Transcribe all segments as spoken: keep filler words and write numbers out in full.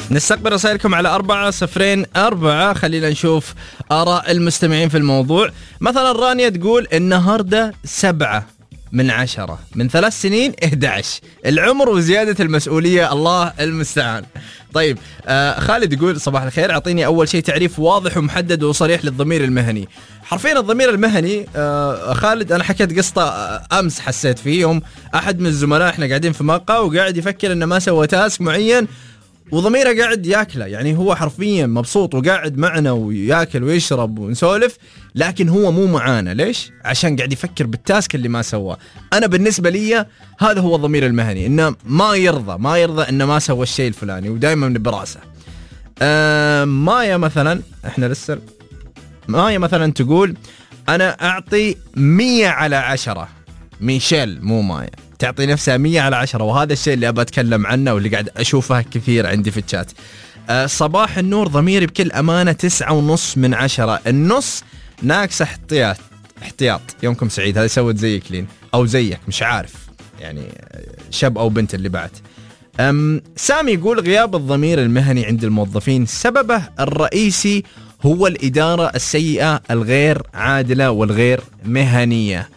نستقبل رسائلكم على أربعة صفرين أربعة. خلينا نشوف آراء المستمعين في الموضوع. مثلا رانيا تقول النهاردة سبعة من عشرة، من ثلاث سنين إحدى عشر، العمر وزيادة المسؤولية الله المستعان. طيب آه خالد يقول صباح الخير، أعطيني أول شيء تعريف واضح ومحدد وصريح للضمير المهني. حرفيا الضمير المهني آه خالد أنا حكيت قصة آه أمس حسيت فيه يوم أحد من الزملاء إحنا قاعدين في مقهى وقاعد يفكر إنه ما سوى تاسك معين وضميره قاعد ياكله، يعني هو حرفيا مبسوط وقاعد معنا وياكل ويشرب ونسولف، لكن هو مو معانا. ليش؟ عشان قاعد يفكر بالتاسك اللي ما سواه. أنا بالنسبة لي هذا هو الضمير المهني، إنه ما يرضى ما يرضى إنه ما سوى الشيء الفلاني ودائما براسه. آه مايا مثلا، إحنا لسه مايا مثلا تقول أنا أعطي مية على عشرة. ميشيل مو مايا تعطي نفسها مية على عشرة، وهذا الشيء اللي أبى أتكلم عنه واللي قاعد أشوفه كثير عندي في الشات. أه صباح النور، ضميري بكل أمانة تسعة ونص من عشرة. النص ناقص احتياط احتياط يومكم سعيد. هذا سوت زي كلين أو زيك مش عارف، يعني شاب أو بنت اللي بعد. أم سامي يقول غياب الضمير المهني عند الموظفين سببه الرئيسي هو الإدارة السيئة الغير عادلة والغير مهنية،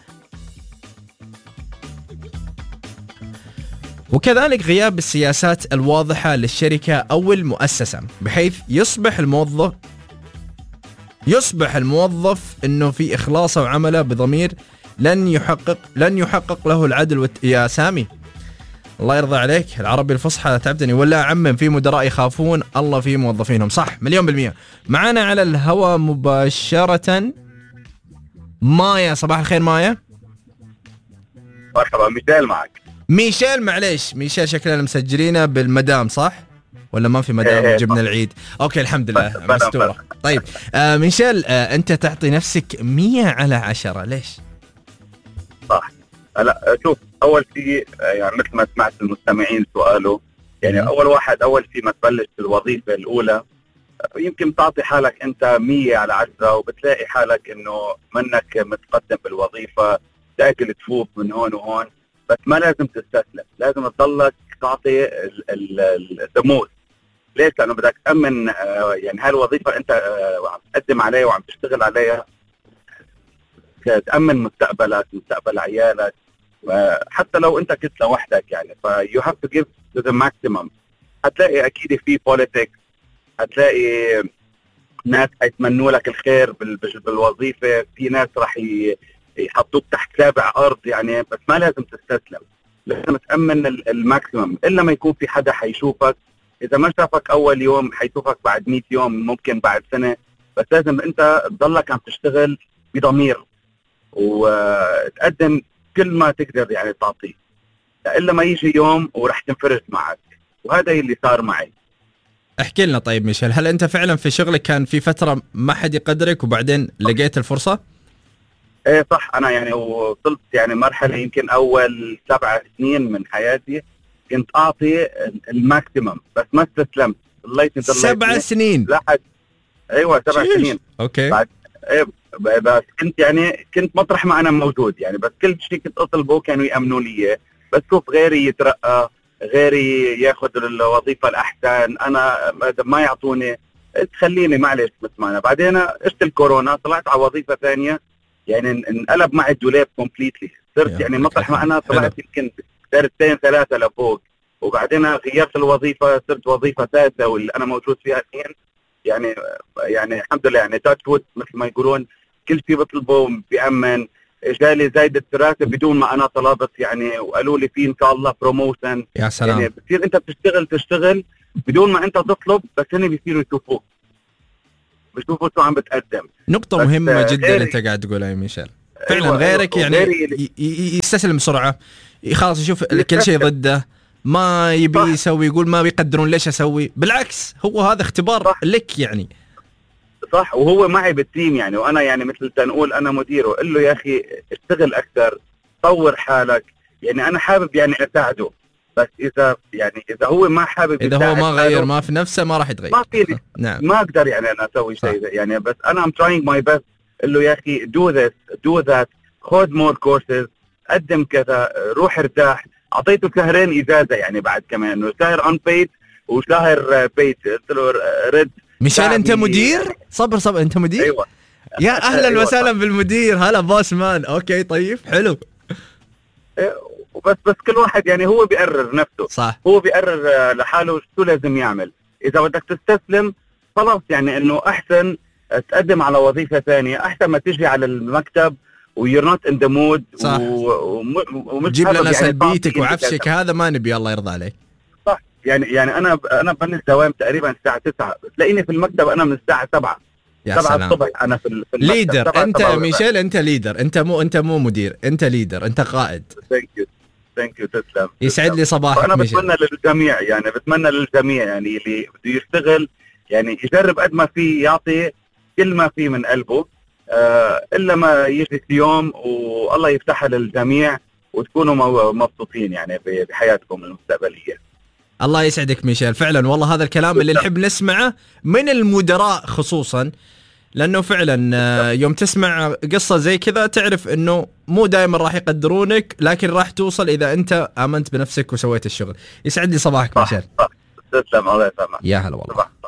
وكذلك غياب السياسات الواضحة للشركة أو المؤسسة، بحيث يصبح الموظف يصبح الموظف إنه في إخلاصه وعمله بضمير لن يحقق لن يحقق له العدل والت... يا سامي الله يرضى عليك، العربي الفصحى تعبتني. ولا عمم في مدراء يخافون الله في موظفينهم. صح مليون بالمية. معانا على الهواء مباشرة مايا. صباح الخير مايا. مرحبا ميشيل معك. ميشيل معليش ميشيل شكلنا مسجلينه بالمدام صح ولا ما في مدام؟ إيه جبنا العيد. اوكي الحمد لله مستوره. طيب آه ميشيل آه انت تعطي نفسك مية على عشرة ليش؟ صح. لا شوف اول شيء يعني مثل ما سمعت المستمعين سؤاله، يعني اول واحد اول شيء ما تبلش بالوظيفه الاولى يمكن تعطي حالك انت مية على عشرة وبتلاقي حالك انه منك متقدم بالوظيفه، تاكل تفوق من هون وهون، بس ما لازم تستسلم، لازم تضلك تعطي الدموز. ليش؟ لأنه بدك تأمن يعني هالوظيفة أنت عم تقدم عليها وعم تشتغل عليها، تأمن مستقبلك مستقبل عيالك، حتى لو أنت كنت لوحدك يعني. ف you have to give to the maximum. هتلاقي أكيد في politics، هتلاقي ناس هيتمنوا لك الخير بالوظيفة، في ناس راح يحطوك تحت سابع أرض يعني، بس ما لازم تستسلم، لازم تأمن الماكسيمم. إلا ما يكون في حدا حيشوفك، إذا ما شافك أول يوم حيشوفك بعد مئة يوم، ممكن بعد سنة، بس لازم أنت تضلك عم تشتغل بضمير وتقدم كل ما تقدر يعني تعطيه، إلا ما يجي يوم ورح تنفرج معك، وهذا اللي صار معي. احكي لنا طيب ميشيل، هل أنت فعلا في شغلك كان في فترة ما حد يقدرك وبعدين لقيت الفرصة؟ ايه صح. انا يعني وصلت يعني مرحله يمكن اول سبع سنين من حياتي كنت اعطي الماكسيمم، بس ما استسلمت. ضليت سبع سنين لحد ايوه سبع شيش. سنين اوكي. بعد ايه بس كنت يعني كنت مطرح ما انا موجود يعني، بس كل شيء كنت اطلبه كانوا يامنوا لي، بس شوف غيري يترقى، غيري ياخذ الوظيفه الاحسن، انا ما يعطوني، تخليني معلش مثل ما انا. بعدين اجت الكورونا، طلعت على وظيفه ثانيه، يعني انقلب معي الدولاب كومبليتلي، صرت يعني مطرح ما انا طلعت يمكن درجتين ثلاثه لفوق، وبعدين غيرت الوظيفه، صرت وظيفه ثالثه واللي انا موجود فيها الحين يعني يعني الحمد لله يعني تاتش وود مثل ما يقولون، كل شيء بطلبه بيأمن. جالي زايدة راتب بدون ما انا طلبت يعني، وقالوا لي في ان شاء الله بروموشن. يا سلام. يعني بتصير انت بتشتغل تشتغل بدون ما انت تطلب، بس هن بيصيروا يشوفوك، بيشوفوا شو عم بتقدم. نقطة مهمة جدا انت قاعد تقولها يا ميشيل. فعلا أيوة غيرك أيوة يعني غيري يستسلم بسرعة، خلاص يشوف كل شيء ضده، ما يبي صح. يسوي، يقول ما بيقدرون ليش اسوي، بالعكس هو هذا اختبار صح. لك يعني. صح. وهو معي بالتيم يعني، وانا يعني مثل تنقول انا مديره، قل له يا اخي اشتغل اكثر، طور حالك، يعني انا حابب يعني اساعده، بس اذا يعني اذا هو ما حابب، اذا هو ما غير ما في نفسه ما راح يتغير، ما فيني نعم. ما اقدر يعني انا اسوي شيء يعني، بس انا ام تراينج ماي بيست. قل له يا اخي دو ذس دو ذات، خذ مور كورسز، قدم كذا، روح ارتاح. اعطيته شهرين اجازه يعني بعد كمان، انه شهر انبيد وشاهر بيت، قلت له رد. ميشيل انت مدير؟ صبر صبر انت مدير؟ ايوه يا اهلا أيوة وسهلا بالمدير. هلا بوس مان. اوكي طيب حلو. بس بس كل واحد يعني هو بيقرر نفسه. صح. هو بيقرر لحاله شو لازم يعمل. اذا بدك تستسلم خلاص، يعني انه احسن تقدم على وظيفة ثانية احسن ما تجي على المكتب ويور نوت ان ذا مود ومش جيب لنا يعني سلبيتك وعفشك، هذا ما نبي الله يرضى عليك. صح. يعني يعني انا انا بنس دوام تقريبا الساعة تسعة، تلاقيني في المكتب انا من الساعة سبعة. يا سبعة سلام. الصبح انا في المكتب. ليدر انت ميشيل، انت ليدر، انت مو انت مو مدير، انت ليدر، انت قائد. ثانك يو ثانك يو تسلم. يسعد لي صباحك. انا بتمنى للجميع، يعني بتمنى للجميع يعني اللي بده يشتغل يعني يجرب قد ما فيه يعطي كل ما فيه من قلبه، آه الا ما يجي يوم والله يفتحها للجميع وتكونوا مبسوطين يعني بحياتكم المستقبليه. الله يسعدك ميشيل، فعلا والله هذا الكلام اللي نحب نسمعه من المدراء خصوصا، لانه فعلا يوم تسمع قصه زي كذا تعرف انه مو دائما راح يقدرونك، لكن راح توصل اذا انت امنت بنفسك وسويت الشغل. يسعد لي صباحك ميشيل. تسلم. الله يسلمك. يا هلا والله.